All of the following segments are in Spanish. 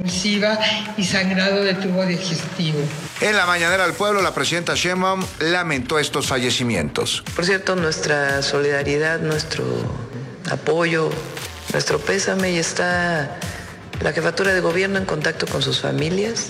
convulsiva y sangrado del tubo digestivo. En la mañanera del pueblo, la presidenta Sheinbaum lamentó estos fallecimientos. Por cierto, nuestra solidaridad, nuestro apoyo, nuestro pésame, y está la jefatura de gobierno en contacto con sus familias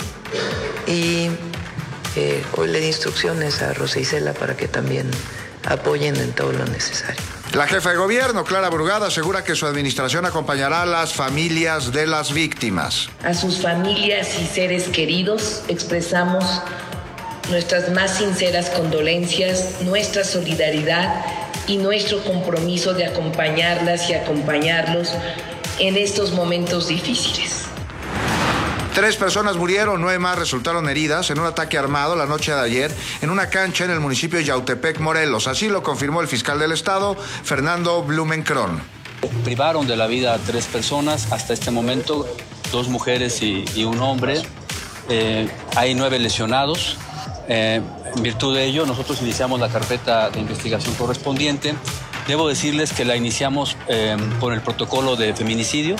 y hoy le di instrucciones a Rosa Isela para que también apoyen en todo lo necesario. La jefa de gobierno, Clara Brugada, asegura que su administración acompañará a las familias de las víctimas. A sus familias y seres queridos expresamos nuestras más sinceras condolencias, nuestra solidaridad y nuestro compromiso de acompañarlas y acompañarlos en estos momentos difíciles. 3 personas murieron, 9 más resultaron heridas en un ataque armado la noche de ayer en una cancha en el municipio de Yautepec, Morelos. Así lo confirmó el fiscal del estado, Fernando Blumenkron. Privaron de la vida a 3 personas hasta este momento, 2 mujeres y un hombre. Hay 9 lesionados. En virtud de ello, nosotros iniciamos la carpeta de investigación correspondiente. Debo decirles que la iniciamos por el protocolo de feminicidio.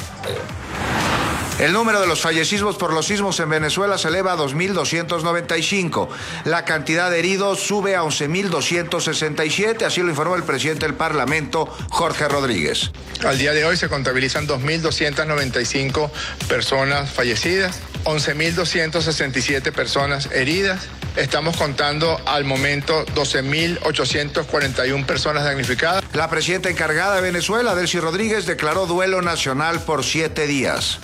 El número de los fallecidos por los sismos en Venezuela se eleva a 2.295. La cantidad de heridos sube a 11.267, así lo informó el presidente del Parlamento, Jorge Rodríguez. Al día de hoy se contabilizan 2.295 personas fallecidas, 11.267 personas heridas. Estamos contando al momento 12.841 personas damnificadas. La presidenta encargada de Venezuela, Delcy Rodríguez, declaró duelo nacional por 7 días.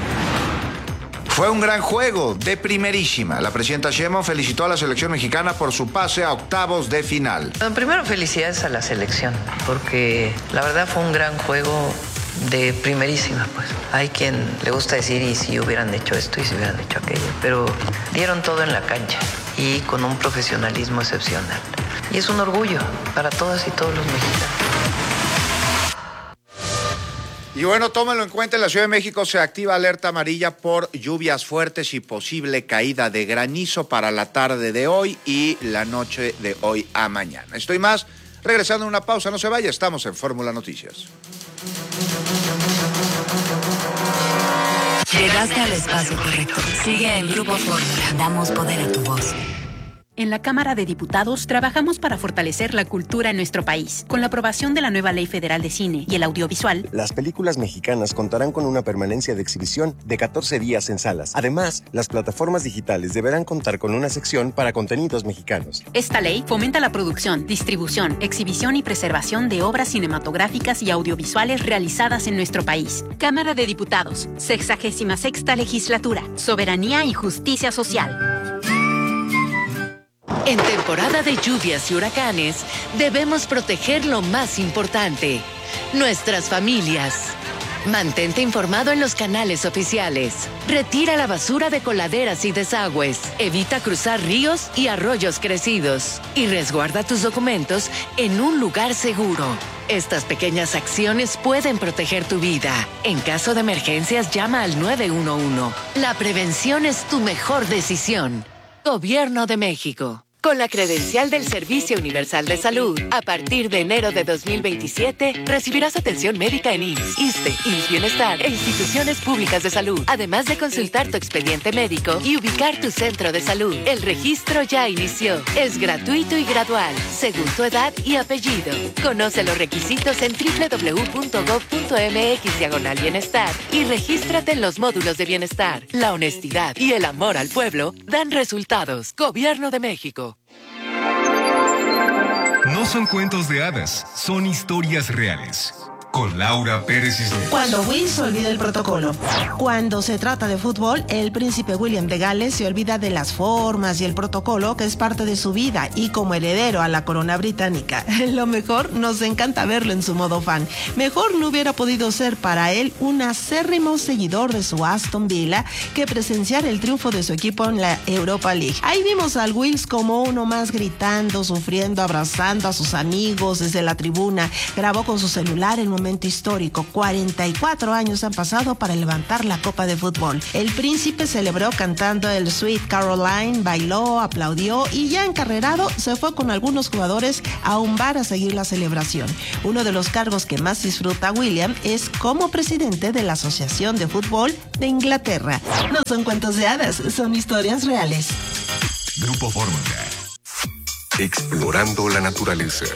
Fue un gran juego de primerísima. La presidenta Sheinbaum felicitó a la selección mexicana por su pase a octavos de final. Primero, felicidades a la selección, porque la verdad fue un gran juego de primerísima, pues. Hay quien le gusta decir, y si hubieran hecho esto, y si hubieran hecho aquello, pero dieron todo en la cancha y con un profesionalismo excepcional. Y es un orgullo para todas y todos los mexicanos. Y bueno, tómalo en cuenta, en la Ciudad de México se activa alerta amarilla por lluvias fuertes y posible caída de granizo para la tarde de hoy y la noche de hoy a mañana. Estoy más, regresando a una pausa, no se vaya, estamos en Fórmula Noticias. Llegaste al espacio correcto. Sigue en Grupo Fórmula. Damos poder a tu voz. En la Cámara de Diputados trabajamos para fortalecer la cultura en nuestro país. Con la aprobación de la nueva Ley Federal de Cine y el Audiovisual, las películas mexicanas contarán con una permanencia de exhibición de 14 días en salas. Además, las plataformas digitales deberán contar con una sección para contenidos mexicanos. Esta ley fomenta la producción, distribución, exhibición y preservación de obras cinematográficas y audiovisuales realizadas en nuestro país. Cámara de Diputados, 66ª Legislatura, Soberanía y Justicia Social. En temporada de lluvias y huracanes, debemos proteger lo más importante, nuestras familias. Mantente informado en los canales oficiales. Retira la basura de coladeras y desagües. Evita cruzar ríos y arroyos crecidos. Y resguarda tus documentos en un lugar seguro. Estas pequeñas acciones pueden proteger tu vida. En caso de emergencias, llama al 911. La prevención es tu mejor decisión. Gobierno de México. Con la credencial del Servicio Universal de Salud, a partir de enero de 2027, recibirás atención médica en IMSS, ISSSTE, IMSS Bienestar e instituciones públicas de salud, además de consultar tu expediente médico y ubicar tu centro de salud. El registro ya inició. Es gratuito y gradual, según tu edad y apellido. Conoce los requisitos en www.gov.mx/bienestar y regístrate en los módulos de bienestar. La honestidad y el amor al pueblo dan resultados. Gobierno de México. No son cuentos de hadas, son historias reales. Con Laura Pérez Cisneros. Cuando Will se olvida el protocolo. Cuando se trata de fútbol, el príncipe William de Gales se olvida de las formas y el protocolo que es parte de su vida y como heredero a la corona británica. Lo mejor, nos encanta verlo en su modo fan. Mejor no hubiera podido ser para él un acérrimo seguidor de su Aston Villa que presenciar el triunfo de su equipo en la Europa League. Ahí vimos al Wills como uno más gritando, sufriendo, abrazando a sus amigos desde la tribuna. Grabó con su celular el momento momento histórico. 44 años han pasado para levantar la Copa de Fútbol. El príncipe celebró cantando el Sweet Caroline, bailó, aplaudió y ya encarrerado se fue con algunos jugadores a un bar a seguir la celebración. Uno de los cargos que más disfruta William es como presidente de la Asociación de Fútbol de Inglaterra. No son cuentos de hadas, son historias reales. Grupo Fórmula. Explorando la naturaleza.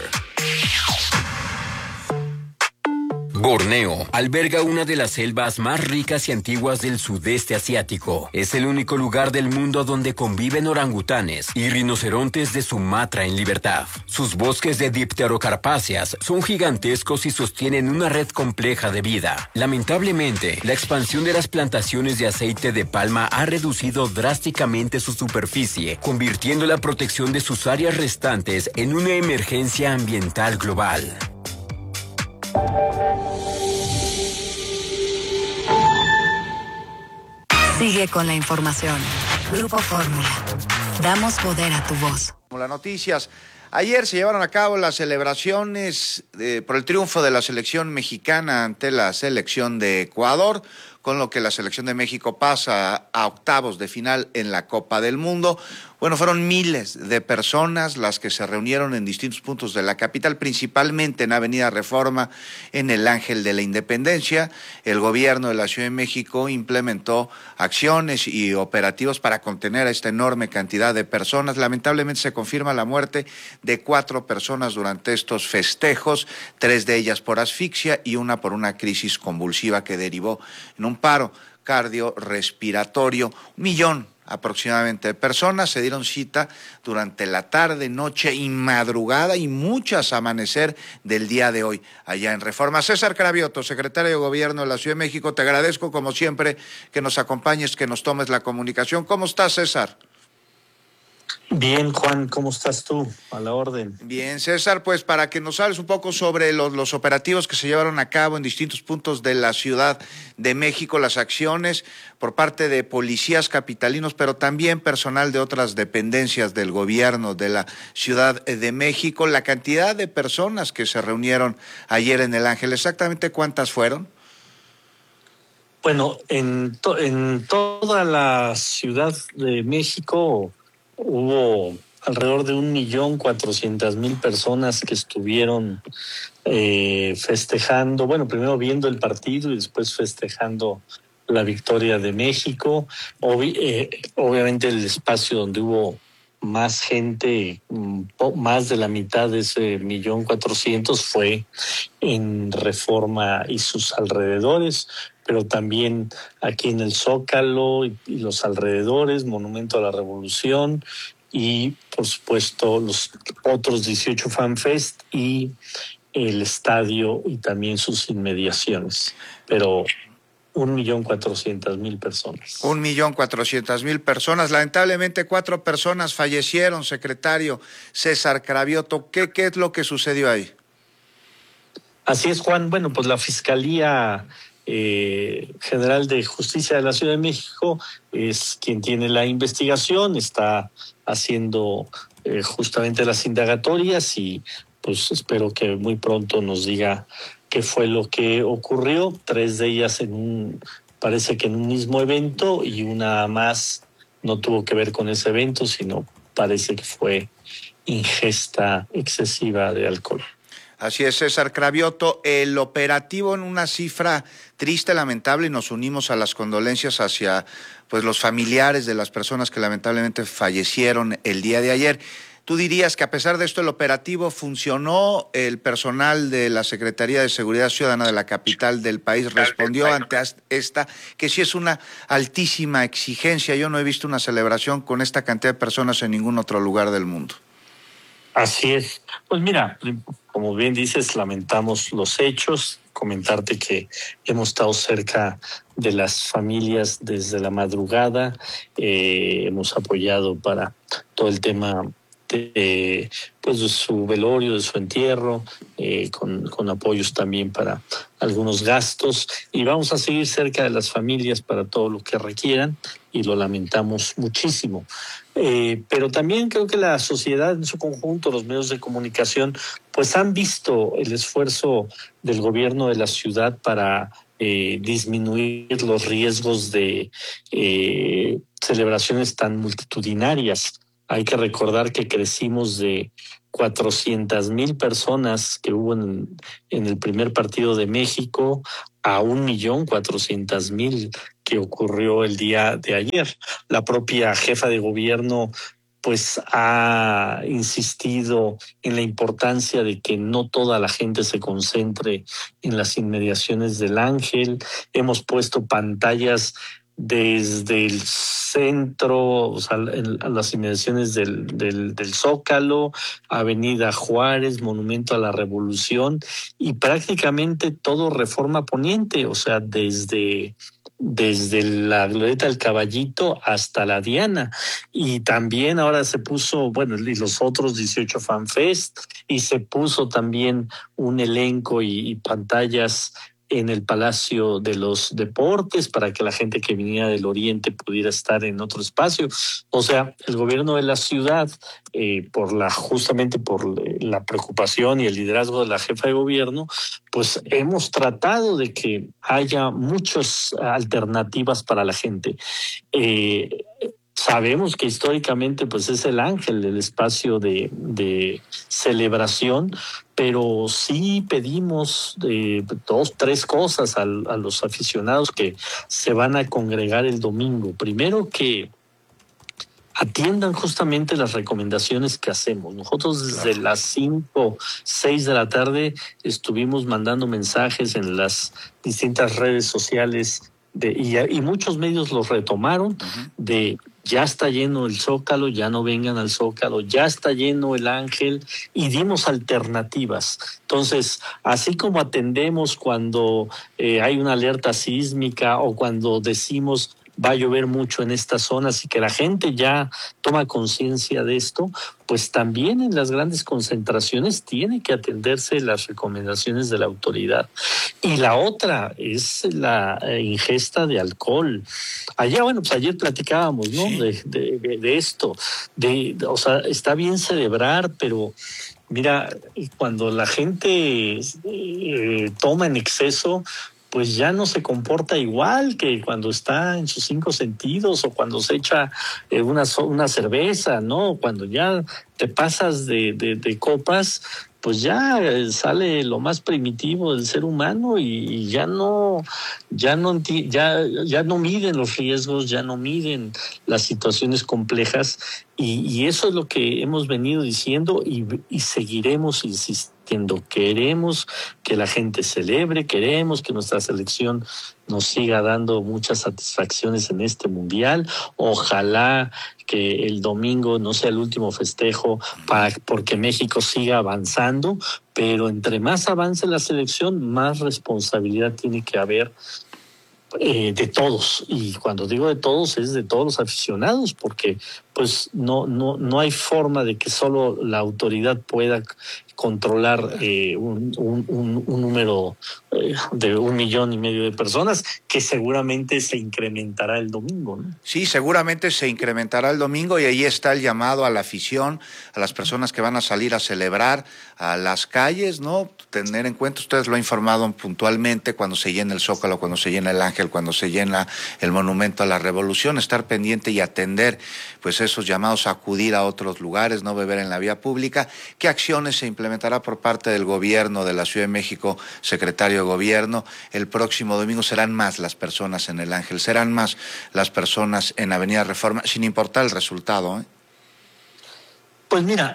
Borneo alberga una de las selvas más ricas y antiguas del sudeste asiático. Es el único lugar del mundo donde conviven orangutanes y rinocerontes de Sumatra en libertad. Sus bosques de dipterocarpáceas son gigantescos y sostienen una red compleja de vida. Lamentablemente, la expansión de las plantaciones de aceite de palma ha reducido drásticamente su superficie, convirtiendo la protección de sus áreas restantes en una emergencia ambiental global. Sigue con la información. Grupo Fórmula. Damos poder a tu voz. Las noticias. Ayer se llevaron a cabo las celebraciones por el triunfo de la selección mexicana ante la selección de Ecuador, con lo que la selección de México pasa a octavos de final en la Copa del Mundo. Bueno, fueron miles de personas las que se reunieron en distintos puntos de la capital, principalmente en Avenida Reforma, en el Ángel de la Independencia. El gobierno de la Ciudad de México implementó acciones y operativos para contener a esta enorme cantidad de personas. Lamentablemente se confirma la muerte de 4 personas durante estos festejos, 3 de ellas por asfixia y una por una crisis convulsiva que derivó en un paro cardiorrespiratorio. 1 millón aproximadamente de personas se dieron cita durante la tarde, noche y madrugada y muchas amanecer del día de hoy allá en Reforma. César Cravioto, secretario de Gobierno de la Ciudad de México, te agradezco como siempre que nos acompañes, que nos tomes la comunicación. ¿Cómo estás, César? Bien, Juan, ¿cómo estás tú? A la orden. Bien, César, pues para que nos hables un poco sobre los operativos que se llevaron a cabo en distintos puntos de la Ciudad de México, las acciones por parte de policías capitalinos, pero también personal de otras dependencias del gobierno de la Ciudad de México, la cantidad de personas que se reunieron ayer en el Ángel, ¿exactamente cuántas fueron? Bueno, en toda la Ciudad de México hubo alrededor de 1.400.000 personas que estuvieron festejando, bueno, primero viendo el partido y después festejando la victoria de México. Obviamente el espacio donde hubo más gente, más de la mitad de ese 1.400.000 fue en Reforma y sus alrededores, pero también aquí en el Zócalo y los alrededores, Monumento a la Revolución y, por supuesto, los otros 18 FanFest y el estadio y también sus inmediaciones. Pero 1.400.000 personas. 1.400.000 personas. Lamentablemente 4 personas fallecieron, secretario César Cravioto. ¿Qué es lo que sucedió ahí? Así es, Juan. Bueno, pues la Fiscalía General de Justicia de la Ciudad de México es quien tiene la investigación, está haciendo justamente las indagatorias y pues espero que muy pronto nos diga qué fue lo que ocurrió. 3 de ellas parece que en un mismo evento y una más no tuvo que ver con ese evento, sino parece que fue ingesta excesiva de alcohol. Así es, César Cravioto. El operativo en una cifra triste, lamentable, y nos unimos a las condolencias hacia pues los familiares de las personas que lamentablemente fallecieron el día de ayer. ¿Tú dirías que a pesar de esto el operativo funcionó? El personal de la Secretaría de Seguridad Ciudadana de la capital del país respondió ante esta, que sí es una altísima exigencia. Yo no he visto una celebración con esta cantidad de personas en ningún otro lugar del mundo. Así es. Pues mira, como bien dices, lamentamos los hechos. Comentarte que hemos estado cerca de las familias desde la madrugada. Hemos apoyado para todo el tema pues de su velorio, de su entierro, con apoyos también para algunos gastos, y vamos a seguir cerca de las familias para todo lo que requieran, y lo lamentamos muchísimo. Pero también creo que la sociedad en su conjunto, los medios de comunicación, pues han visto el esfuerzo del gobierno de la ciudad para disminuir los riesgos de celebraciones tan multitudinarias. Hay que recordar que crecimos de 400,000 personas que hubo en el primer partido de México a 1,400,000 que ocurrió el día de ayer. La propia jefa de gobierno pues ha insistido en la importancia de que no toda la gente se concentre en las inmediaciones del Ángel. Hemos puesto pantallas desde el centro, o sea, a las inmediaciones del Zócalo, Avenida Juárez, Monumento a la Revolución, y prácticamente todo Reforma Poniente, o sea, desde la Glorieta del Caballito hasta la Diana. Y también ahora se puso, bueno, y los otros 18 FanFest, y se puso también un elenco y pantallas en el Palacio de los Deportes para que la gente que viniera del Oriente pudiera estar en otro espacio. O sea, el gobierno de la ciudad, justamente por la preocupación y el liderazgo de la jefa de gobierno, pues hemos tratado de que haya muchas alternativas para la gente. Sabemos que históricamente pues es el Ángel el espacio de celebración, pero sí pedimos 2, 3 cosas a los aficionados que se van a congregar el domingo. Primero, que atiendan justamente las recomendaciones que hacemos. Nosotros desde las 5, 6 de la tarde estuvimos mandando mensajes en las distintas redes sociales y muchos medios los retomaron de ya está lleno el Zócalo, ya no vengan al Zócalo, ya está lleno el Ángel, y dimos alternativas. Entonces, así como atendemos cuando hay una alerta sísmica o cuando decimos va a llover mucho en estas zonas y que la gente ya toma conciencia de esto, pues también en las grandes concentraciones tiene que atenderse las recomendaciones de la autoridad. Y la otra es la ingesta de alcohol. Ayer platicábamos, ¿no? Sí. De esto. O sea, está bien celebrar, pero mira, cuando la gente toma en exceso, pues ya no se comporta igual que cuando está en sus 5 sentidos o cuando se echa una cerveza, ¿no? Cuando ya te pasas de copas, pues ya sale lo más primitivo del ser humano y ya no miden los riesgos, ya no miden las situaciones complejas, y eso es lo que hemos venido diciendo y seguiremos insistiendo. Queremos que la gente celebre, queremos que nuestra selección nos siga dando muchas satisfacciones en este mundial. Ojalá que el domingo no sea el último festejo porque México siga avanzando, pero entre más avance la selección, más responsabilidad tiene que haber de todos. Y cuando digo de todos, es de todos los aficionados, porque pues no hay forma de que solo la autoridad pueda controlar un número de 1,5 millones de personas, que seguramente se incrementará el domingo, ¿no? Sí, seguramente se incrementará el domingo, y ahí está el llamado a la afición, a las personas que van a salir a celebrar a las calles, ¿no? Tener en cuenta, ustedes lo han informado puntualmente, cuando se llena el Zócalo, cuando se llena el Ángel, cuando se llena el Monumento a la Revolución, estar pendiente y atender pues esos llamados a acudir a otros lugares, no beber en la vía pública. ¿Qué acciones se implementará por parte del gobierno de la Ciudad de México, secretario de Gobierno? El próximo domingo serán más las personas en el Ángel, serán más las personas en Avenida Reforma, sin importar el resultado, ¿eh? Pues mira,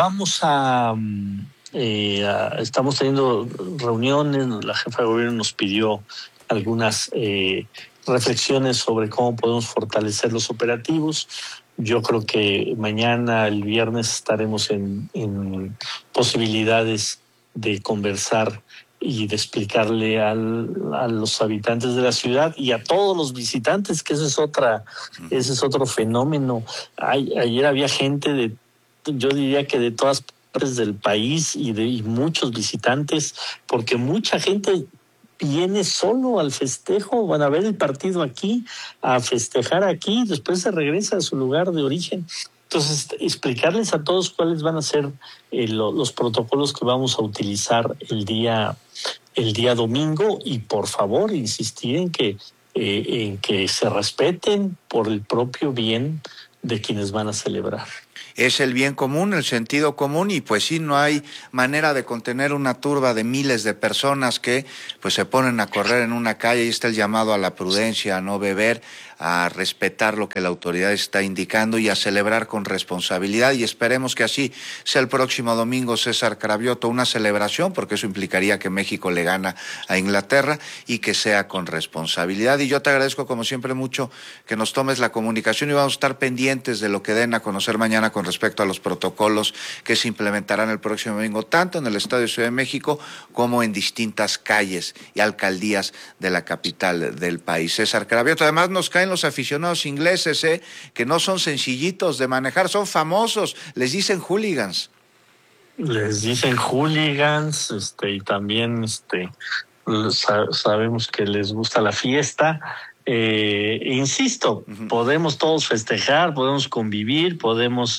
estamos teniendo reuniones, la jefa de gobierno nos pidió algunas reflexiones sobre cómo podemos fortalecer los operativos. Yo creo que mañana, el viernes, estaremos en posibilidades de conversar y de explicarle a los habitantes de la ciudad y a todos los visitantes, que ese es otro fenómeno. Ayer había gente de yo diría que de todas partes del país y muchos visitantes, porque mucha gente viene solo al festejo, van a ver el partido aquí, a festejar aquí, después se regresa a su lugar de origen. Entonces, explicarles a todos cuáles van a ser los protocolos que vamos a utilizar el día domingo, y por favor insistir en que se respeten por el propio bien de quienes van a celebrar. Es el bien común, el sentido común, y pues sí, no hay manera de contener una turba de miles de personas que pues se ponen a correr en una calle. Y está el llamado a la prudencia, a no beber, a respetar lo que la autoridad está indicando y a celebrar con responsabilidad, y esperemos que así sea el próximo domingo, César Cravioto, una celebración, porque eso implicaría que México le gana a Inglaterra, y que sea con responsabilidad. Y yo te agradezco como siempre mucho que nos tomes la comunicación, y vamos a estar pendientes de lo que den a conocer mañana con respecto a los protocolos que se implementarán el próximo domingo, tanto en el Estadio Ciudad de México como en distintas calles y alcaldías de la capital del país. César Cravioto, además nos caen los aficionados ingleses, que no son sencillitos de manejar, son famosos, les dicen hooligans. Les dicen hooligans, y también sabemos que les gusta la fiesta. Insisto, podemos todos festejar, podemos convivir, podemos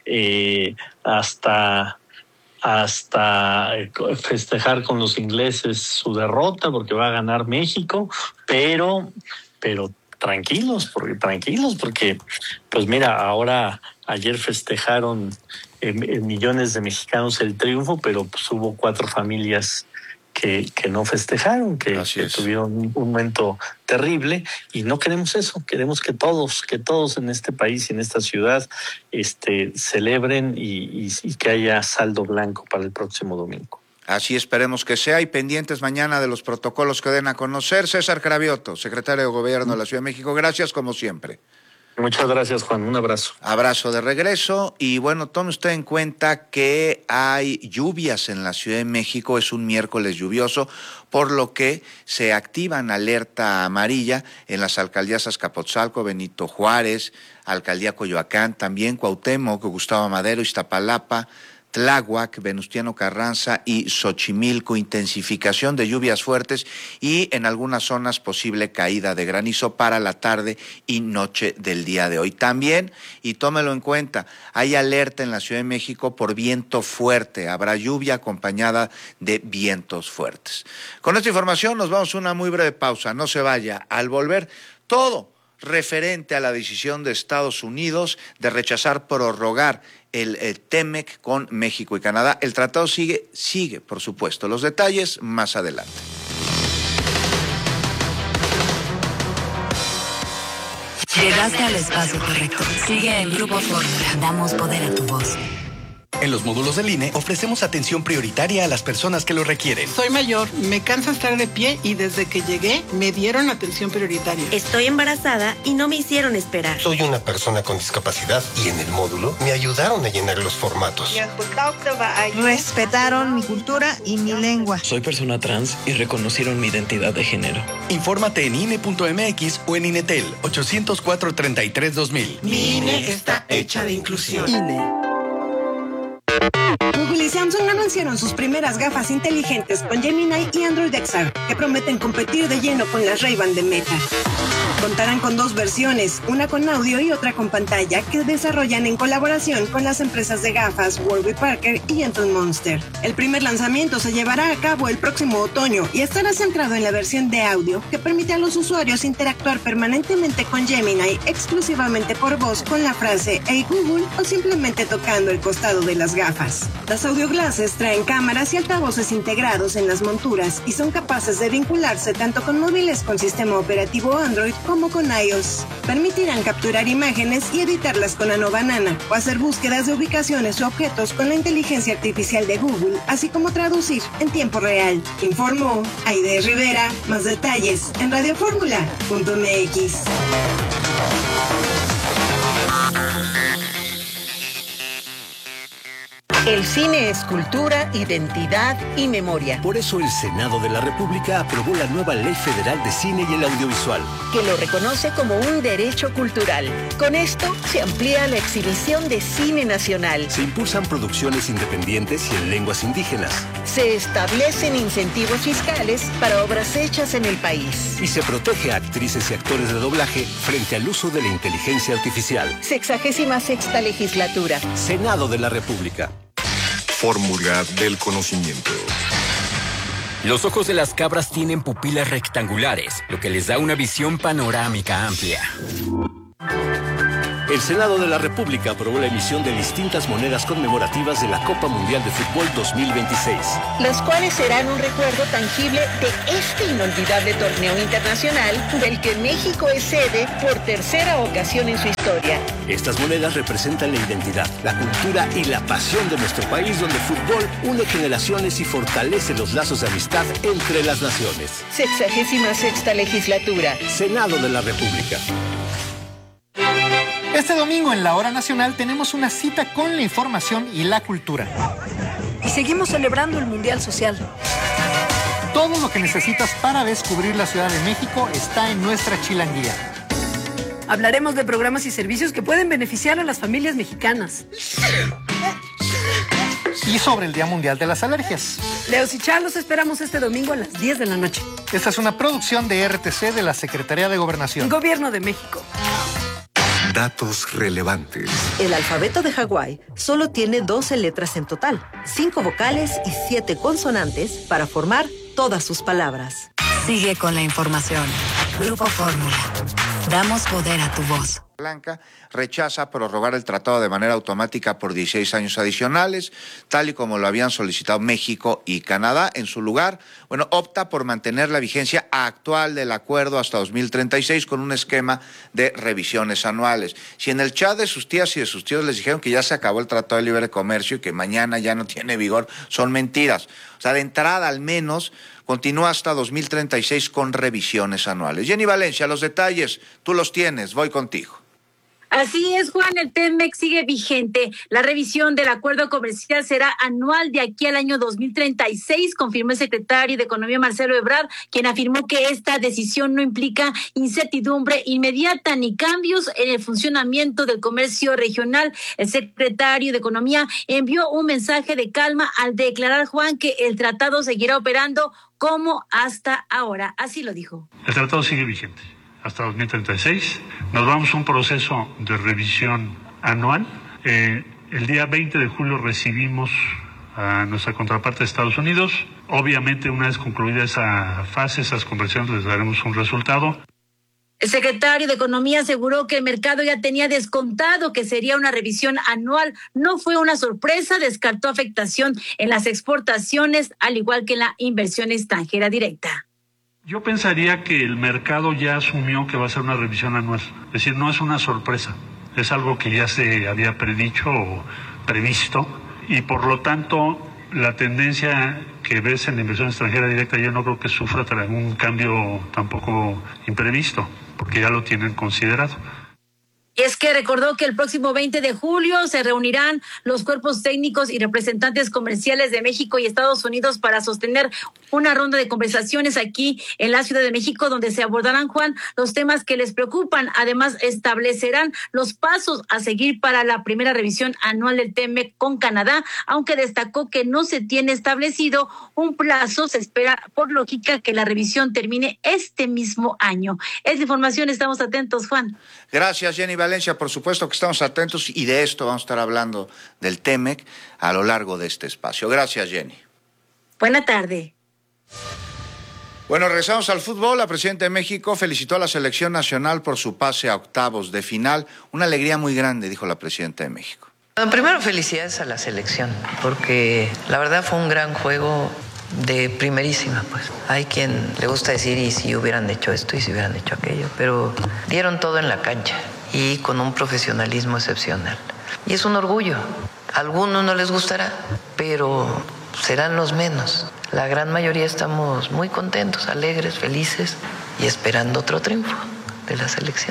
hasta festejar con los ingleses su derrota, porque va a ganar México, pero tranquilos, porque pues mira, ayer festejaron millones de mexicanos el triunfo, pero pues hubo 4 familias que no festejaron, que tuvieron un momento terrible, y no queremos eso. Queremos que todos en este país y en esta ciudad celebren y que haya saldo blanco para el próximo domingo. Así esperemos que sea, y pendientes mañana de los protocolos que den a conocer. César Cravioto, secretario de Gobierno de la Ciudad de México, gracias como siempre. Muchas gracias, Juan. Un abrazo. Abrazo de regreso. Y bueno, tome usted en cuenta que hay lluvias en la Ciudad de México. Es un miércoles lluvioso, por lo que se activan alerta amarilla en las alcaldías Azcapotzalco, Benito Juárez, Alcaldía Coyoacán, también Cuauhtémoc, Gustavo Madero, Iztapalapa, Tláhuac, Venustiano Carranza y Xochimilco. Intensificación de lluvias fuertes y en algunas zonas posible caída de granizo para la tarde y noche del día de hoy. También, y tómelo en cuenta, hay alerta en la Ciudad de México por viento fuerte. Habrá lluvia acompañada de vientos fuertes. Con esta información nos vamos a una muy breve pausa. No se vaya. Al volver, todo referente a la decisión de Estados Unidos de rechazar prorrogar el TEMEC con México y Canadá. El tratado sigue, por supuesto. Los detalles más adelante. Llegaste al espacio correcto. Sigue en Grupo Fórmula. Damos poder a tu voz. En los módulos del INE ofrecemos atención prioritaria a las personas que lo requieren. Soy mayor, me cansa estar de pie y desde que llegué me dieron atención prioritaria. Estoy embarazada y no me hicieron esperar. Soy una persona con discapacidad y en el módulo me ayudaron a llenar los formatos. Respetaron mi cultura y mi lengua. Soy persona trans y reconocieron mi identidad de género. Infórmate en INE.mx o en INETEL 804-33-2000. Mi INE está hecha de inclusión. INE. Google y Samsung anunciaron sus primeras gafas inteligentes con Gemini y Android XR, que prometen competir de lleno con las Ray-Ban de Meta. Contarán con 2 versiones, una con audio y otra con pantalla, que desarrollan en colaboración con las empresas de gafas Warby Parker y Anton Monster. El primer lanzamiento se llevará a cabo el próximo otoño y estará centrado en la versión de audio, que permite a los usuarios interactuar permanentemente con Gemini exclusivamente por voz con la frase "Hey Google" o simplemente tocando el costado de las gafas. Las audio glasses traen cámaras y altavoces integrados en las monturas y son capaces de vincularse tanto con móviles con sistema operativo Android como con iOS. Permitirán capturar imágenes y editarlas con Nano Banana o hacer búsquedas de ubicaciones o objetos con la inteligencia artificial de Google, así como traducir en tiempo real. Informó Aide Rivera. Más detalles en radioformula.mx. El cine es cultura, identidad y memoria. Por eso el Senado de la República aprobó la nueva Ley Federal de Cine y el Audiovisual, que lo reconoce como un derecho cultural. Con esto se amplía la exhibición de cine nacional. Se impulsan producciones independientes y en lenguas indígenas. Se establecen incentivos fiscales para obras hechas en el país. Y se protege a actrices y actores de doblaje frente al uso de la inteligencia artificial. 66ª legislatura. Senado de la República. Fórmula del conocimiento. Los ojos de las cabras tienen pupilas rectangulares, lo que les da una visión panorámica amplia. El Senado de la República aprobó la emisión de distintas monedas conmemorativas de la Copa Mundial de Fútbol 2026. Las cuales serán un recuerdo tangible de este inolvidable torneo internacional del que México es sede por tercera ocasión en su historia. Estas monedas representan la identidad, la cultura y la pasión de nuestro país, donde el fútbol une generaciones y fortalece los lazos de amistad entre las naciones. 66ª legislatura. Senado de la República. Este domingo en la Hora Nacional tenemos una cita con la información y la cultura. Y seguimos celebrando el Mundial Social. Todo lo que necesitas para descubrir la Ciudad de México está en nuestra chilanguía. Hablaremos de programas y servicios que pueden beneficiar a las familias mexicanas. Y sobre el Día Mundial de las Alergias. Leos y Char, los esperamos este domingo a las 10 de la noche. Esta es una producción de RTC de la Secretaría de Gobernación. Gobierno de México. Datos relevantes. El alfabeto de Hawái solo tiene 12 letras en total, 5 vocales y 7 consonantes para formar todas sus palabras. Sigue con la información. Grupo Fórmula. Damos poder a tu voz. Blanca rechaza prorrogar el tratado de manera automática por 16 años adicionales, tal y como lo habían solicitado México y Canadá. En su lugar, opta por mantener la vigencia actual del acuerdo hasta 2036 con un esquema de revisiones anuales. Si en el chat de sus tías y de sus tíos les dijeron que ya se acabó el Tratado de Libre Comercio y que mañana ya no tiene vigor, son mentiras. O sea, de entrada al menos continúa hasta 2036 con revisiones anuales. Jenny Valencia, los detalles, tú los tienes, voy contigo. Así es, Juan, el TEMEC sigue vigente. La revisión del acuerdo comercial será anual de aquí al año 2036, confirmó el secretario de Economía, Marcelo Ebrard, quien afirmó que esta decisión no implica incertidumbre inmediata ni cambios en el funcionamiento del comercio regional. El secretario de Economía envió un mensaje de calma al declarar, Juan, que el tratado seguirá operando como hasta ahora. Así lo dijo. El tratado sigue vigente hasta 2036. Nos vamos a un proceso de revisión anual. El día 20 de julio recibimos a nuestra contraparte de Estados Unidos. Obviamente, una vez concluida esa fase, esas conversaciones, les daremos un resultado. El secretario de Economía aseguró que el mercado ya tenía descontado que sería una revisión anual. No fue una sorpresa, descartó afectación en las exportaciones, al igual que en la inversión extranjera directa. Yo pensaría que el mercado ya asumió que va a ser una revisión anual. Es decir, no es una sorpresa. Es algo que ya se había predicho o previsto. Y por lo tanto, la tendencia que ves en la inversión extranjera directa, yo no creo que sufra algún cambio tampoco imprevisto, porque ya lo tienen considerado. Es que recordó que el próximo 20 de julio se reunirán los cuerpos técnicos y representantes comerciales de México y Estados Unidos para sostener una ronda de conversaciones aquí en la Ciudad de México, donde se abordarán, Juan, los temas que les preocupan. Además, establecerán los pasos a seguir para la primera revisión anual del TEMEC con Canadá, aunque destacó que no se tiene establecido un plazo. Se espera, por lógica, que la revisión termine este mismo año. Esta información, estamos atentos, Juan. Gracias, Jenny Valencia. Por supuesto que estamos atentos y de esto vamos a estar hablando del TEMEC a lo largo de este espacio. Gracias, Jenny. Buena tarde. Bueno, regresamos al fútbol. La presidenta de México felicitó a la selección nacional por su pase a octavos de final. Una alegría muy grande, dijo la presidenta de México. Primero, felicidades a la selección, porque la verdad fue un gran juego de primerísima, pues. Hay quien le gusta decir, y si hubieran hecho esto, y si hubieran hecho aquello, pero dieron todo en la cancha y con un profesionalismo excepcional. Y es un orgullo. A algunos no les gustará, pero serán los menos. La gran mayoría estamos muy contentos, alegres, felices y esperando otro triunfo de la selección.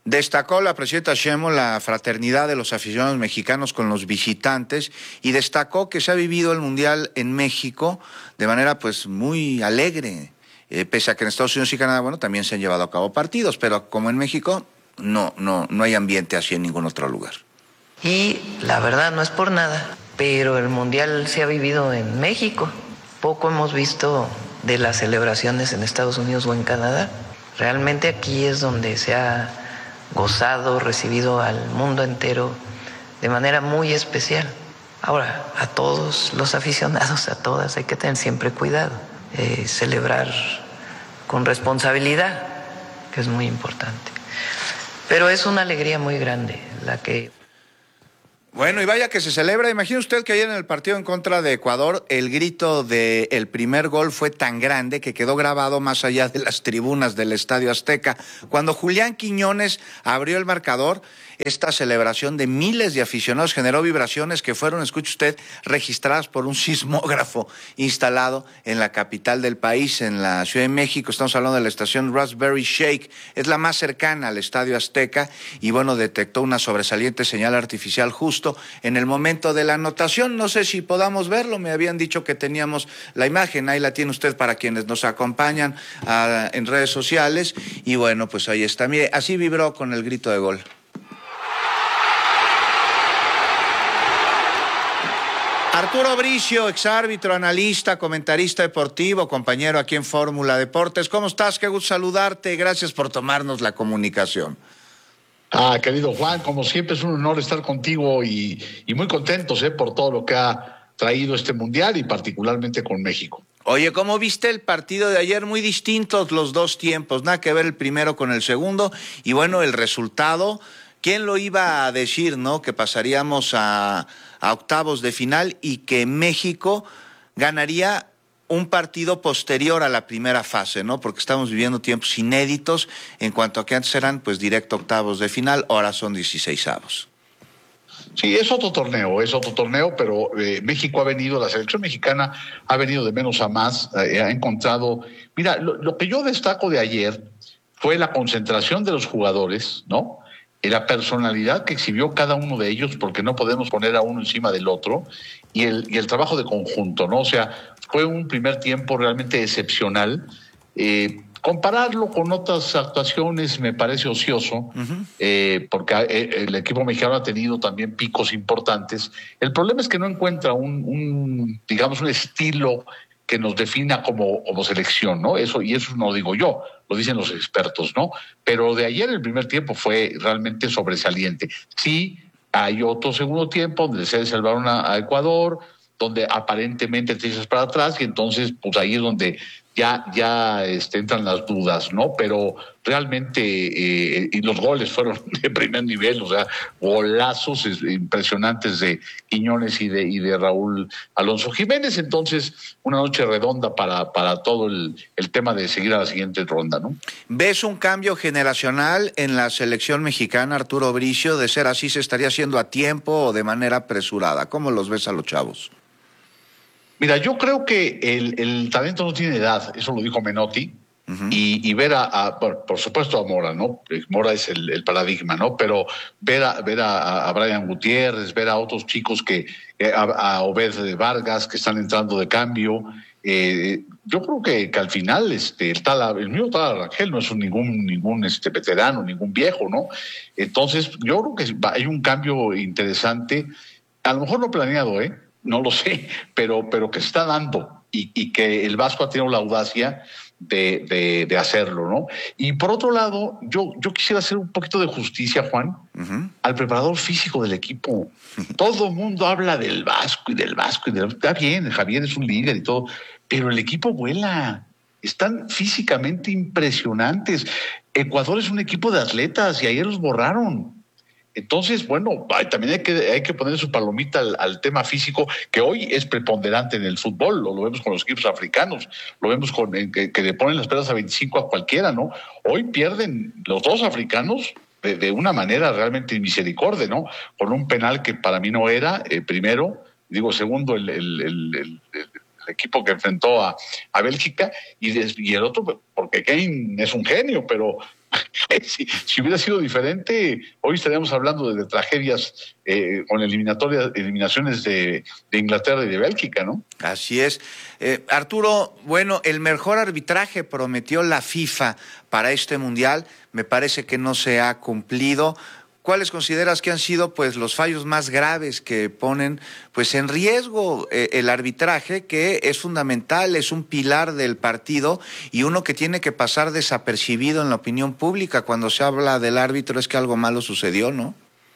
Destacó la presidenta Sheinbaum la fraternidad de los aficionados mexicanos con los visitantes y destacó que se ha vivido el Mundial en México de manera pues muy alegre, pese a que en Estados Unidos y Canadá, bueno, también se han llevado a cabo partidos, pero como en México no hay ambiente así en ningún otro lugar. Y la verdad no es por nada, pero el Mundial se ha vivido en México. Poco hemos visto de las celebraciones en Estados Unidos o en Canadá. Realmente aquí es donde se ha gozado, recibido al mundo entero de manera muy especial. Ahora, a todos los aficionados, a todas, hay que tener siempre cuidado, celebrar con responsabilidad, que es muy importante. Pero es una alegría muy grande la que... Bueno, y vaya que se celebra. Imagine usted que ayer en el partido en contra de Ecuador, el grito del primer gol fue tan grande que quedó grabado más allá de las tribunas del Estadio Azteca. Cuando Julián Quiñones abrió el marcador, esta celebración de miles de aficionados generó vibraciones que fueron, escuche usted, registradas por un sismógrafo instalado en la capital del país, en la Ciudad de México. Estamos hablando de la estación Raspberry Shake, es la más cercana al Estadio Azteca y bueno, detectó una sobresaliente señal artificial justo en el momento de la anotación. No sé si podamos verlo, me habían dicho que teníamos la imagen, ahí la tiene usted para quienes nos acompañan en redes sociales y bueno, pues ahí está. Mire, así vibró con el grito de gol. Arturo Bricio, exárbitro, analista, comentarista deportivo, compañero aquí en Fórmula Deportes. ¿Cómo estás? Qué gusto saludarte. Gracias por tomarnos la comunicación. Querido Juan, como siempre es un honor estar contigo y muy contentos por todo lo que ha traído este Mundial y particularmente con México. Oye, ¿cómo viste el partido de ayer? Muy distintos los dos tiempos, nada que ver el primero con el segundo. Y bueno, el resultado, ¿quién lo iba a decir, no? Que pasaríamos a octavos de final y que México ganaría un partido posterior a la primera fase, ¿no? Porque estamos viviendo tiempos inéditos en cuanto a que antes eran pues directo octavos de final, ahora son 16avos. Sí, es otro torneo, pero México la selección mexicana ha venido de menos a más, ha encontrado... Mira, lo que yo destaco de ayer fue la concentración de los jugadores, ¿no? La personalidad que exhibió cada uno de ellos, porque no podemos poner a uno encima del otro, y el trabajo de conjunto, ¿no? O sea, fue un primer tiempo realmente excepcional. Compararlo con otras actuaciones me parece ocioso, porque el equipo mexicano ha tenido también picos importantes. El problema es que no encuentra un estilo que nos defina como selección, ¿no? Eso no lo digo yo, lo dicen los expertos, ¿no? Pero de ayer el primer tiempo fue realmente sobresaliente. Sí, hay otro segundo tiempo donde se salvaron a Ecuador, donde aparentemente te echas para atrás y entonces pues ahí es donde ya entran las dudas, ¿no? Pero realmente, y los goles fueron de primer nivel, o sea, golazos impresionantes de Quiñones y de Raúl Alonso Jiménez. Entonces, una noche redonda para todo el tema de seguir a la siguiente ronda, ¿no? ¿Ves un cambio generacional en la selección mexicana, Arturo Bricio? De ser así, ¿se estaría haciendo a tiempo o de manera apresurada? ¿Cómo los ves a los chavos? Mira, yo creo que el talento no tiene edad, eso lo dijo Menotti, y ver por supuesto a Mora, ¿no? Mora es el paradigma, ¿no? Pero ver a Brian Gutiérrez, ver a otros chicos a Obed Vargas que están entrando de cambio, yo creo que al final el mío Tala Rangel no es ningún veterano, ningún viejo, ¿no? Entonces yo creo que hay un cambio interesante, a lo mejor no planeado, no lo sé, pero que se está dando y que el Vasco ha tenido la audacia de hacerlo, ¿no? Y por otro lado, yo quisiera hacer un poquito de justicia, Juan, al preparador físico del equipo. Todo el mundo habla del Vasco y del Vasco. Está bien, Javier es un líder y todo, pero el equipo vuela. Están físicamente impresionantes. Ecuador es un equipo de atletas y ayer los borraron. Entonces, bueno, también hay que poner su palomita al tema físico, que hoy es preponderante en el fútbol. Lo vemos con los equipos africanos, lo vemos que le ponen las pelas a 25 a cualquiera, ¿no? Hoy pierden los dos africanos de una manera realmente misericordia, ¿no? Con un penal que para mí no era, segundo, el equipo que enfrentó a Bélgica, y el otro, porque Kane es un genio, pero Si hubiera sido diferente, hoy estaríamos hablando de tragedias con eliminaciones de Inglaterra y de Bélgica, ¿no? Así es. Arturo, bueno, el mejor arbitraje prometió la FIFA para este Mundial. Me parece que no se ha cumplido. ¿Cuáles consideras que han sido pues los fallos más graves que ponen pues en riesgo el arbitraje, que es fundamental, es un pilar del partido y uno que tiene que pasar desapercibido en la opinión pública? Cuando se habla del árbitro es que algo malo sucedió, ¿no?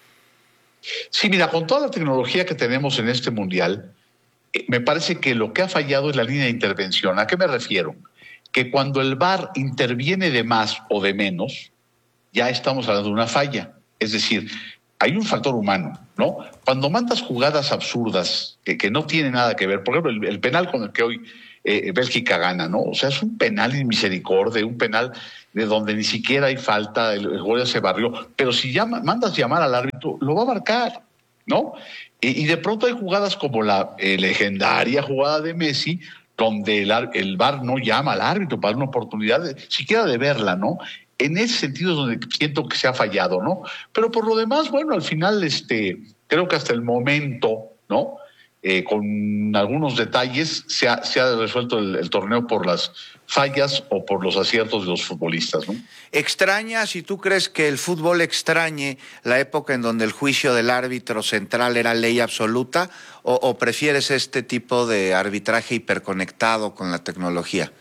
Sí, mira, con toda la tecnología que tenemos en este Mundial, me parece que lo que ha fallado es la línea de intervención. ¿A qué me refiero? Que cuando el VAR interviene de más o de menos, ya estamos hablando de una falla. Es decir, hay un factor humano, ¿no? Cuando mandas jugadas absurdas que no tienen nada que ver, por ejemplo, el penal con el que hoy Bélgica gana, ¿no? O sea, es un penal de misericordia, un penal de donde ni siquiera hay falta, el jugador se barrió, pero si mandas llamar al árbitro, lo va a marcar, ¿no? Y de pronto hay jugadas como la legendaria jugada de Messi, donde el VAR no llama al árbitro para dar una oportunidad siquiera de verla, ¿no? En ese sentido es donde siento que se ha fallado, ¿no? Pero por lo demás, bueno, al final creo que hasta el momento, ¿no? Con algunos detalles se ha resuelto el torneo por las fallas o por los aciertos de los futbolistas, ¿no? ¿Extrañas, si tú crees que el fútbol extrañe la época en donde el juicio del árbitro central era ley absoluta, o prefieres este tipo de arbitraje hiperconectado con la tecnología?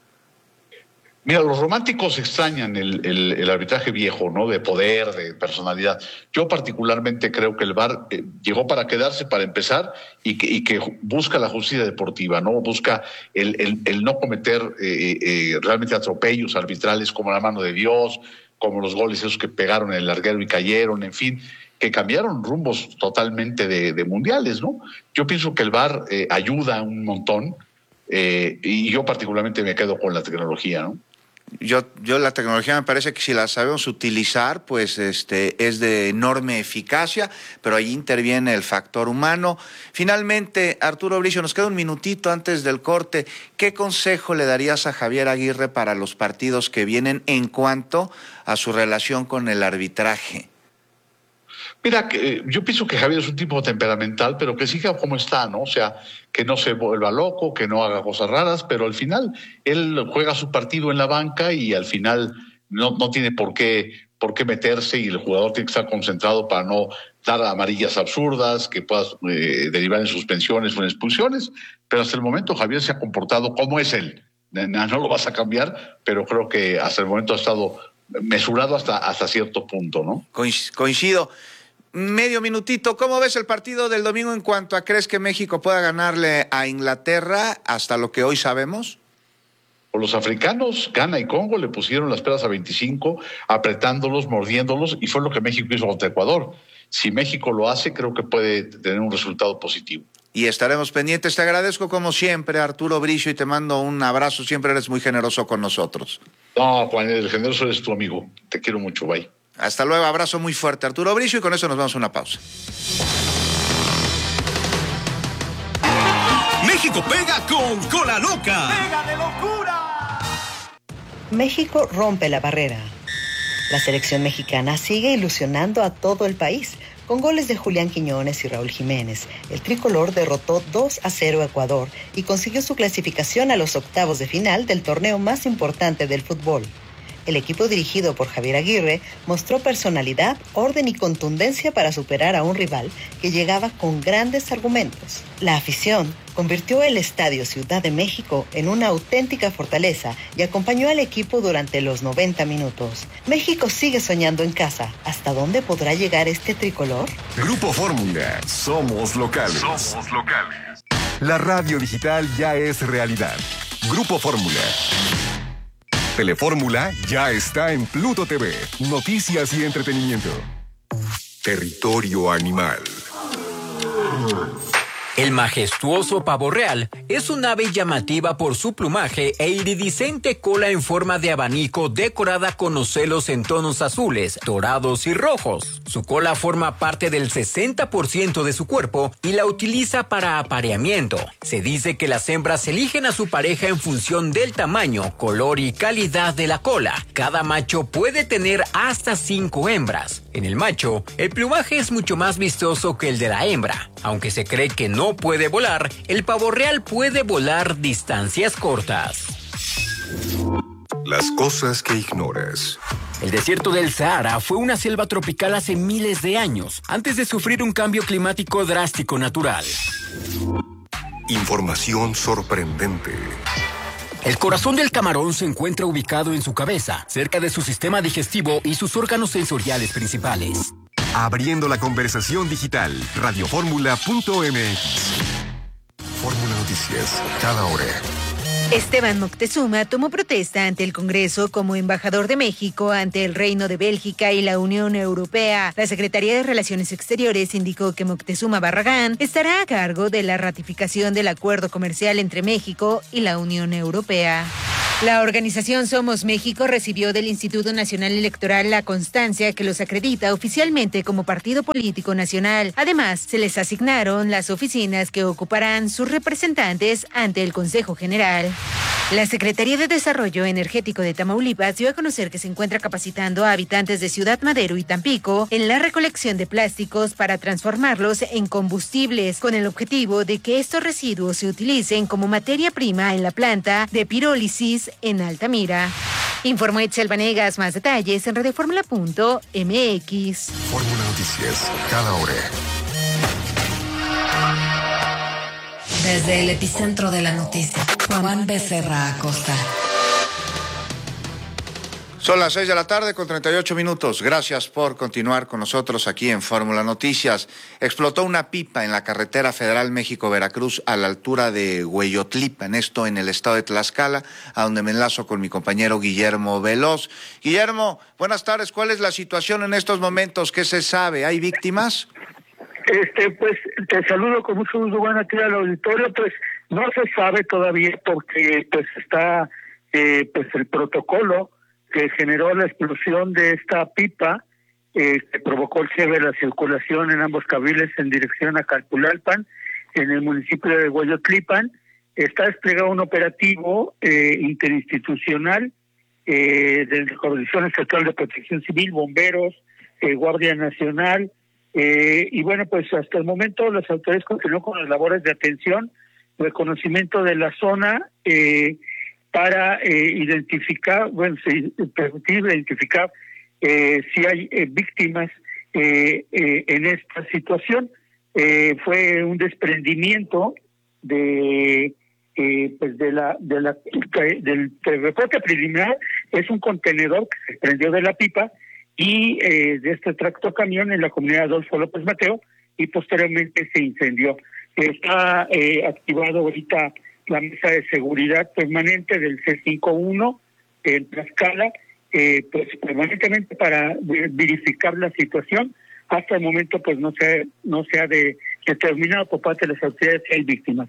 Mira, los románticos extrañan el arbitraje viejo, ¿no? De poder, de personalidad. Yo particularmente creo que el VAR llegó para quedarse, para empezar, y que busca la justicia deportiva, ¿no? Busca el no cometer realmente atropellos arbitrales como la mano de Dios, como los goles esos que pegaron en el larguero y cayeron, en fin, que cambiaron rumbos totalmente de mundiales, ¿no? Yo pienso que el VAR ayuda un montón, y yo particularmente me quedo con la tecnología, ¿no? Yo la tecnología me parece que si la sabemos utilizar, pues es de enorme eficacia, pero ahí interviene el factor humano. Finalmente, Arturo Bricio, nos queda un minutito antes del corte. ¿Qué consejo le darías a Javier Aguirre para los partidos que vienen en cuanto a su relación con el arbitraje? Mira, yo pienso que Javier es un tipo temperamental, pero que siga como está, ¿no? O sea, que no se vuelva loco, que no haga cosas raras, pero al final él juega su partido en la banca y al final no tiene por qué meterse, y el jugador tiene que estar concentrado para no dar amarillas absurdas que puedas derivar en suspensiones o en expulsiones. Pero hasta el momento Javier se ha comportado como es él. No lo vas a cambiar, pero creo que hasta el momento ha estado mesurado hasta cierto punto, ¿no? Coincido. Medio minutito, ¿cómo ves el partido del domingo en cuanto a crees que México pueda ganarle a Inglaterra hasta lo que hoy sabemos? Los africanos, Ghana y Congo, le pusieron las peras a 25, apretándolos, mordiéndolos, y fue lo que México hizo contra Ecuador. Si México lo hace, creo que puede tener un resultado positivo. Y estaremos pendientes. Te agradezco como siempre, Arturo Bricio, y te mando un abrazo. Siempre eres muy generoso con nosotros. No, Juan, el generoso eres tu amigo. Te quiero mucho, bye. Hasta luego, abrazo muy fuerte, Arturo Bricio, y con eso nos vamos a una pausa. México pega con Cola Loca. ¡Pega de locura! México rompe la barrera. La selección mexicana sigue ilusionando a todo el país. Con goles de Julián Quiñones y Raúl Jiménez, el tricolor derrotó 2-0 a Ecuador y consiguió su clasificación a los octavos de final del torneo más importante del fútbol. El equipo dirigido por Javier Aguirre mostró personalidad, orden y contundencia para superar a un rival que llegaba con grandes argumentos. La afición convirtió el Estadio Ciudad de México en una auténtica fortaleza y acompañó al equipo durante los 90 minutos. México sigue soñando en casa. ¿Hasta dónde podrá llegar este tricolor? Grupo Fórmula. Somos locales. Somos locales. La radio digital ya es realidad. Grupo Fórmula. Telefórmula ya está en Pluto TV. Noticias y entretenimiento. Territorio Animal. El majestuoso pavo real es un ave llamativa por su plumaje e iridiscente cola en forma de abanico decorada con ocelos en tonos azules, dorados y rojos. Su cola forma parte del 60% de su cuerpo y la utiliza para apareamiento. Se dice que las hembras eligen a su pareja en función del tamaño, color y calidad de la cola. Cada macho puede tener hasta 5 hembras. En el macho, el plumaje es mucho más vistoso que el de la hembra. Aunque se cree que no puede volar, el pavo real puede volar distancias cortas. Las cosas que ignoras. El desierto del Sahara fue una selva tropical hace miles de años, antes de sufrir un cambio climático drástico natural. Información sorprendente. El corazón del camarón se encuentra ubicado en su cabeza, cerca de su sistema digestivo y sus órganos sensoriales principales. Abriendo la conversación digital, radioformula.mx. Fórmula Noticias, cada hora. Esteban Moctezuma tomó protesta ante el Congreso como embajador de México ante el Reino de Bélgica y la Unión Europea. La Secretaría de Relaciones Exteriores indicó que Moctezuma Barragán estará a cargo de la ratificación del acuerdo comercial entre México y la Unión Europea. La organización Somos México recibió del Instituto Nacional Electoral la constancia que los acredita oficialmente como partido político nacional. Además, se les asignaron las oficinas que ocuparán sus representantes ante el Consejo General. La Secretaría de Desarrollo Energético de Tamaulipas dio a conocer que se encuentra capacitando a habitantes de Ciudad Madero y Tampico en la recolección de plásticos para transformarlos en combustibles, con el objetivo de que estos residuos se utilicen como materia prima en la planta de pirólisis en Altamira. Informó Itzel Vanegas. Más detalles en radioformula.mx. Fórmula Noticias, cada hora. Desde el epicentro de la noticia, Juan Becerra Acosta. Son las 6 de la tarde con 38 minutos. Gracias por continuar con nosotros aquí en Fórmula Noticias. Explotó una pipa en la carretera federal México-Veracruz a la altura de Hueyotlipan, esto en el estado de Tlaxcala, a donde me enlazo con mi compañero Guillermo Veloz. Guillermo, buenas tardes. ¿Cuál es la situación en estos momentos? ¿Qué se sabe? ¿Hay víctimas? Pues te saludo con mucho gusto, buena tarde al auditorio. Pues no se sabe todavía porque pues está pues el protocolo que generó la explosión de esta pipa que provocó el cierre de la circulación en ambos carriles en dirección a Calpulalpan, en el municipio de Hueyotlipan. Está desplegado un operativo interinstitucional de la Coordinación Estatal de Protección Civil, bomberos, Guardia Nacional. Y bueno, pues hasta el momento las autoridades continúan con las labores de atención, reconocimiento de la zona para identificar, permitir identificar si hay víctimas en esta situación. Fue un desprendimiento del reporte preliminar. Es un contenedor que se prendió de la pipa y de este tractocamión en la comunidad Adolfo López Mateo, y posteriormente se incendió. Está activado ahorita la mesa de seguridad permanente del C51 en Tlaxcala, pues permanentemente para verificar la situación. Hasta el momento pues no se ha determinado por parte de las autoridades si hay víctimas.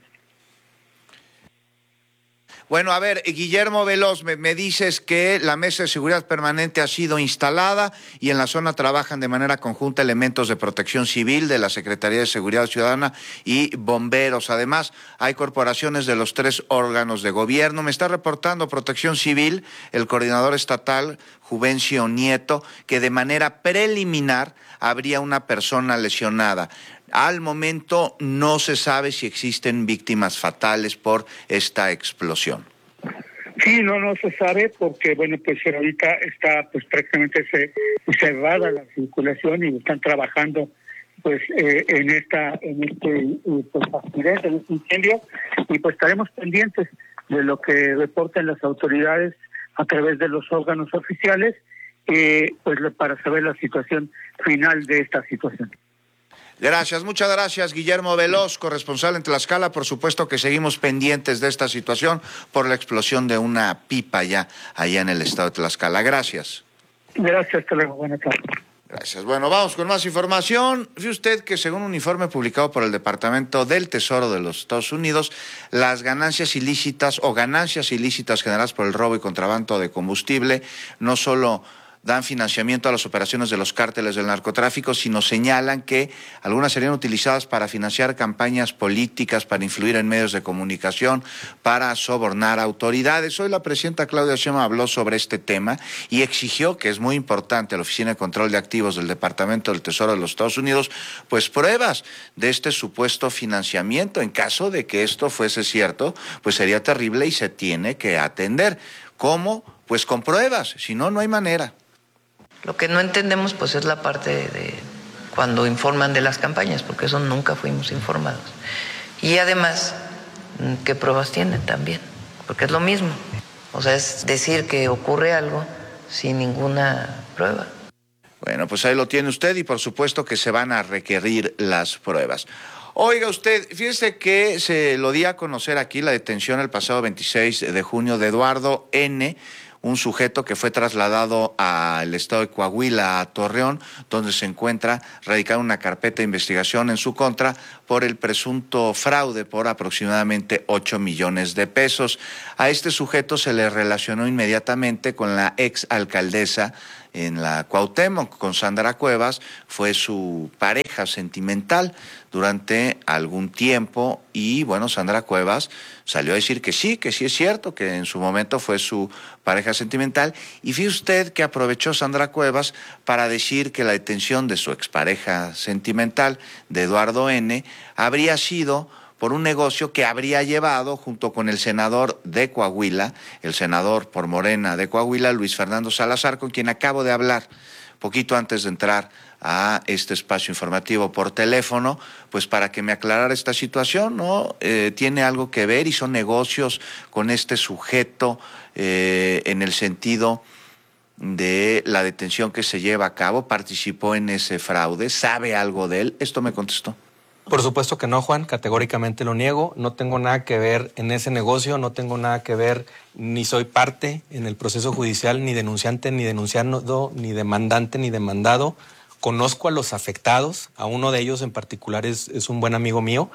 Bueno, a ver, Guillermo Veloz, me dices que la mesa de seguridad permanente ha sido instalada y en la zona trabajan de manera conjunta elementos de protección civil de la Secretaría de Seguridad Ciudadana y bomberos. Además, hay corporaciones de los 3 órganos de gobierno. Me está reportando Protección Civil, el coordinador estatal, Juvencio Nieto, que de manera preliminar habría una persona lesionada. Al momento no se sabe si existen víctimas fatales por esta explosión. Sí, no se sabe porque, bueno, pues ahorita está pues prácticamente cerrada la circulación y están trabajando pues en este accidente, en este incendio, y pues estaremos pendientes de lo que reporten las autoridades a través de los órganos oficiales, pues para saber la situación final de esta situación. Gracias, muchas gracias, Guillermo Veloz, corresponsal en Tlaxcala. Por supuesto que seguimos pendientes de esta situación por la explosión de una pipa allá en el estado de Tlaxcala. Gracias. Gracias, hasta luego, buenas tardes. Gracias. Bueno, vamos con más información. Fíjese usted que según un informe publicado por el Departamento del Tesoro de los Estados Unidos, las ganancias ilícitas generadas por el robo y contrabando de combustible no solo dan financiamiento a las operaciones de los cárteles del narcotráfico, sino señalan que algunas serían utilizadas para financiar campañas políticas, para influir en medios de comunicación, para sobornar autoridades. Hoy la presidenta Claudia Sheinbaum habló sobre este tema y exigió, que es muy importante, a la Oficina de Control de Activos del Departamento del Tesoro de los Estados Unidos, pues pruebas de este supuesto financiamiento. En caso de que esto fuese cierto, pues sería terrible y se tiene que atender. ¿Cómo? Pues con pruebas, si no, no hay manera. Lo que no entendemos pues es la parte de cuando informan de las campañas, porque eso nunca fuimos informados. Y además, ¿qué pruebas tienen también? Porque es lo mismo. O sea, es decir que ocurre algo sin ninguna prueba. Bueno, pues ahí lo tiene usted y por supuesto que se van a requerir las pruebas. Oiga usted, fíjese que se lo di a conocer aquí la detención el pasado 26 de junio de Eduardo N., un sujeto que fue trasladado al estado de Coahuila, a Torreón, donde se encuentra radicada una carpeta de investigación en su contra por el presunto fraude por aproximadamente 8 millones de pesos. A este sujeto se le relacionó inmediatamente con la ex alcaldesa en la Cuauhtémoc, con Sandra Cuevas, fue su pareja sentimental durante algún tiempo y bueno, Sandra Cuevas salió a decir que sí es cierto, que en su momento fue su pareja sentimental y fíjese usted que aprovechó Sandra Cuevas para decir que la detención de su expareja sentimental, de Eduardo N., habría sido por un negocio que habría llevado junto con el senador de Coahuila, el senador por Morena de Coahuila, Luis Fernando Salazar, con quien acabo de hablar poquito antes de entrar a este espacio informativo por teléfono, pues para que me aclarara esta situación, ¿no? Tiene algo que ver y son negocios con este sujeto en el sentido de la detención que se lleva a cabo, participó en ese fraude, ¿sabe algo de él? Esto me contestó. Por supuesto que no, Juan, categóricamente lo niego, no tengo nada que ver en ese negocio, no tengo nada que ver, ni soy parte en el proceso judicial, ni denunciante, ni denunciado, ni demandante, ni demandado. Conozco a los afectados, a uno de ellos en particular es un buen amigo mío,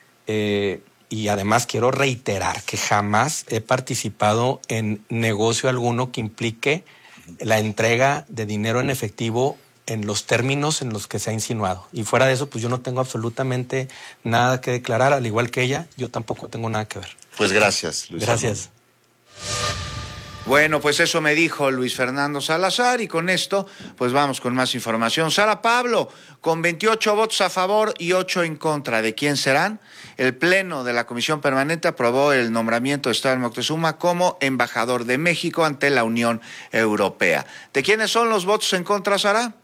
y además quiero reiterar que jamás he participado en negocio alguno que implique la entrega de dinero en efectivo en los términos en los que se ha insinuado. Y fuera de eso, pues yo no tengo absolutamente nada que declarar, al igual que ella, yo tampoco tengo nada que ver. Pues gracias, Luis. Gracias. Bueno, pues eso me dijo Luis Fernando Salazar y con esto, pues vamos con más información. Sara Pablo, con 28 votos a favor y 8 en contra. ¿De quién serán? El Pleno de la Comisión Permanente aprobó el nombramiento de Esteban Moctezuma como embajador de México ante la Unión Europea. ¿De quiénes son los votos en contra, Sara?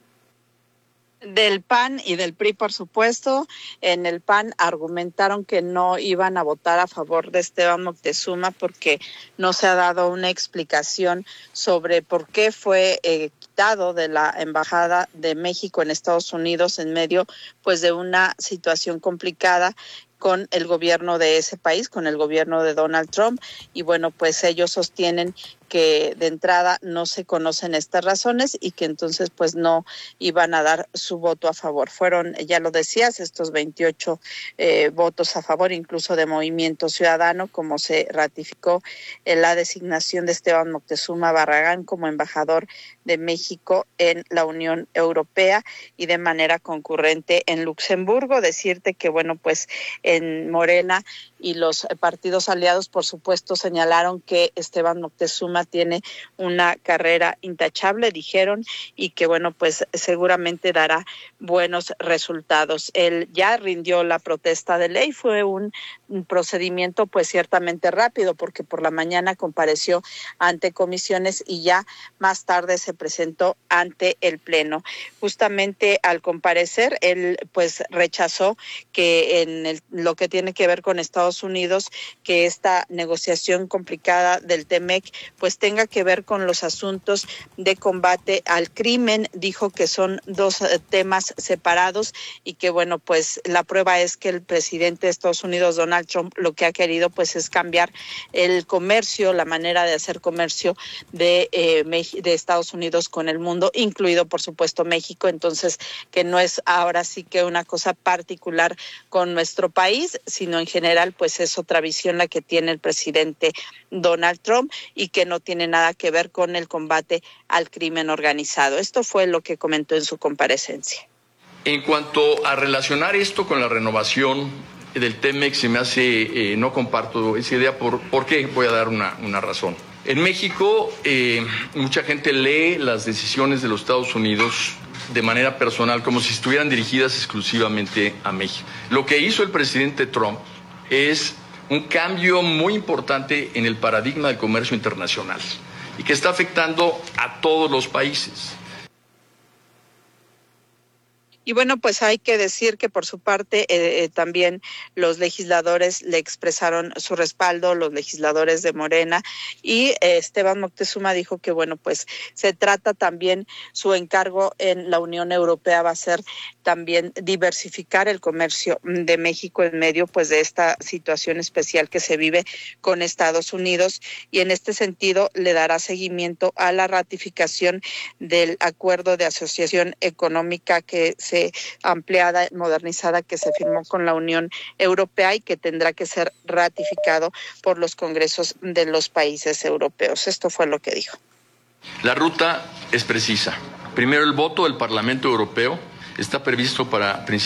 Del PAN y del PRI, por supuesto. En el PAN argumentaron que no iban a votar a favor de Esteban Moctezuma porque no se ha dado una explicación sobre por qué fue quitado de la Embajada de México en Estados Unidos en medio pues de una situación complicada con el gobierno de ese país, con el gobierno de Donald Trump. Y bueno, pues ellos sostienen que de entrada no se conocen estas razones y que entonces pues no iban a dar su voto a favor. Fueron, ya lo decías, estos 28 votos a favor, incluso de Movimiento Ciudadano, como se ratificó en la designación de Esteban Moctezuma Barragán como embajador de México en la Unión Europea y de manera concurrente en Luxemburgo. Decirte que bueno, pues en Morena y los partidos aliados, por supuesto, señalaron que Esteban Moctezuma tiene una carrera intachable, dijeron, y que, bueno, pues seguramente dará buenos resultados. Él ya rindió la protesta de ley, fue un procedimiento pues ciertamente rápido, porque por la mañana compareció ante comisiones y ya más tarde se presentó ante el Pleno. Justamente al comparecer, él pues rechazó que en lo que tiene que ver con Estados Estados Unidos que esta negociación complicada del TEMEC pues tenga que ver con los asuntos de combate al crimen. Dijo que son dos temas separados y que bueno, pues la prueba es que el presidente de Estados Unidos, Donald Trump, lo que ha querido pues es cambiar el comercio, la manera de hacer comercio de Estados Unidos con el mundo, incluido por supuesto México. Entonces, que no es ahora sí que una cosa particular con nuestro país, sino en general pues es otra visión la que tiene el presidente Donald Trump y que no tiene nada que ver con el combate al crimen organizado. Esto fue lo que comentó en su comparecencia. En cuanto a relacionar esto con la renovación del TEMEC, se me hace, no comparto esa idea. ¿Por qué? Voy a dar una razón. En México, mucha gente lee las decisiones de los Estados Unidos de manera personal, como si estuvieran dirigidas exclusivamente a México. Lo que hizo el presidente Trump es un cambio muy importante en el paradigma del comercio internacional y que está afectando a todos los países. Y bueno, pues hay que decir que por su parte también los legisladores le expresaron su respaldo, los legisladores de Morena, y Esteban Moctezuma dijo que bueno, pues se trata también, su encargo en la Unión Europea va a ser también diversificar el comercio de México en medio pues de esta situación especial que se vive con Estados Unidos, y en este sentido le dará seguimiento a la ratificación del acuerdo de asociación económica que se ampliada, modernizada, que se firmó con la Unión Europea y que tendrá que ser ratificado por los congresos de los países europeos. Esto fue lo que dijo. La ruta es precisa. Primero, el voto del Parlamento Europeo está previsto para principios